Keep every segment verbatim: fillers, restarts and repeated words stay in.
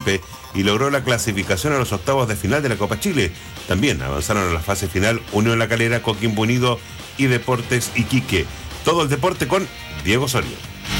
Príncipe y logró la clasificación a los octavos de final de la Copa Chile. También avanzaron a la fase final Unión La Calera, Coquimbo Unido y Deportes Iquique. Todo el deporte con Diego Osorio.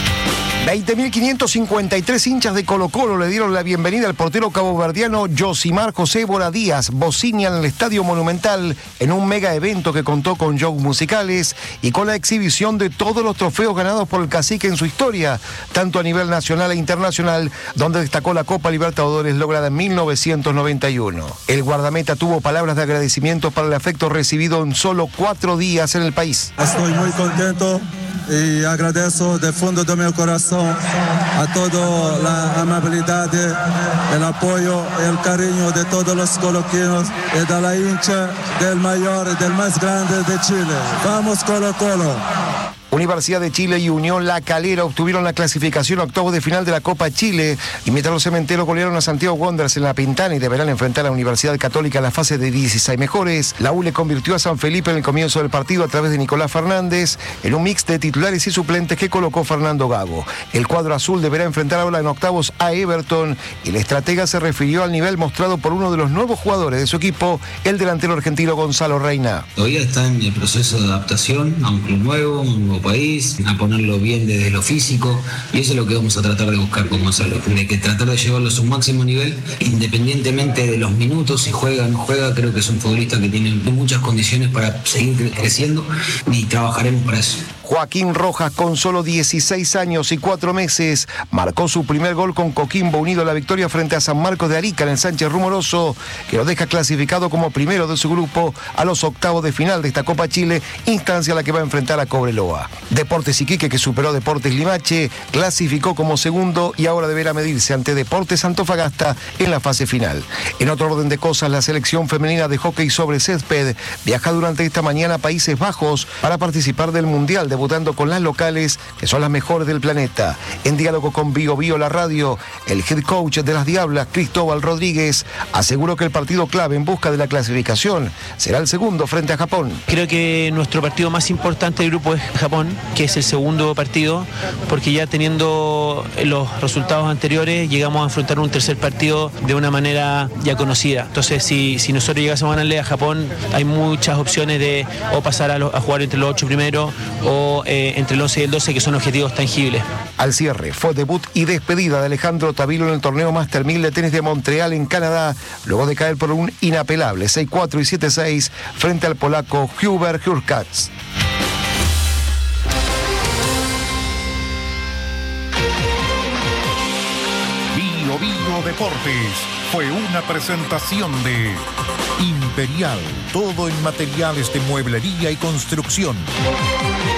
veinte mil quinientos cincuenta y tres hinchas de Colo-Colo le dieron la bienvenida al portero caboverdiano Josimar José Bora Díaz, Bocinia, en el Estadio Monumental, en un mega evento que contó con shows musicales y con la exhibición de todos los trofeos ganados por el cacique en su historia, tanto a nivel nacional e internacional, donde destacó la Copa Libertadores lograda en mil novecientos noventa y uno. El guardameta tuvo palabras de agradecimiento para el afecto recibido en solo cuatro días en el país. Estoy muy contento y agradezco del fondo de mi corazón a toda la amabilidad, el apoyo, el cariño de todos los coloquinos y de la hincha del mayor y del más grande de Chile. ¡Vamos, Colo-Colo! Universidad de Chile y Unión La Calera obtuvieron la clasificación a octavos de final de la Copa Chile, y mientras los cementeros golearon a Santiago Wanderers en La Pintana y deberán enfrentar a la Universidad Católica en la fase de dieciséis mejores, la U le convirtió a San Felipe en el comienzo del partido a través de Nicolás Fernández en un mix de titulares y suplentes que colocó Fernando Gago. El cuadro azul deberá enfrentar ahora en octavos a Everton, y el estratega se refirió al nivel mostrado por uno de los nuevos jugadores de su equipo, el delantero argentino Gonzalo Reina. Todavía está en el proceso de adaptación a un club nuevo, un nuevo país, a ponerlo bien desde lo físico, y eso es lo que vamos a tratar de buscar con Gonzalo, de que tratar de llevarlo a su máximo nivel, independientemente de los minutos, si juega o no juega. Creo que es un futbolista que tiene muchas condiciones para seguir creciendo y trabajaremos para eso. Joaquín Rojas, con solo dieciséis años y cuatro meses, marcó su primer gol con Coquimbo Unido en la victoria frente a San Marcos de Arica en el Sánchez Rumoroso, que lo deja clasificado como primero de su grupo a los octavos de final de esta Copa Chile, instancia a la que va a enfrentar a Cobreloa. Deportes Iquique, que superó a Deportes Limache, clasificó como segundo y ahora deberá medirse ante Deportes Antofagasta en la fase final. En otro orden de cosas, la selección femenina de hockey sobre césped viaja durante esta mañana a Países Bajos para participar del Mundial, debutando con las locales, que son las mejores del planeta. En diálogo con Bio Bio La Radio, el head coach de las Diablas, Cristóbal Rodríguez, aseguró que el partido clave en busca de la clasificación será el segundo frente a Japón. Creo que nuestro partido más importante del grupo es Japón, que es el segundo partido, porque ya teniendo los resultados anteriores llegamos a enfrentar un tercer partido de una manera ya conocida. Entonces, si, si nosotros llegásemos a ganarle a Japón, hay muchas opciones de o pasar a, lo, a jugar entre los ocho primeros o Eh, entre el once y el doce, que son objetivos tangibles. Al cierre fue debut y despedida de Alejandro Tavilo en el torneo Master mil de tenis de Montreal en Canadá, luego de caer por un inapelable seis cuatro y siete seis frente al polaco Hubert Hurkacz. Bio Bio Deportes fue una presentación de Imperial, todo en materiales de mueblería y construcción.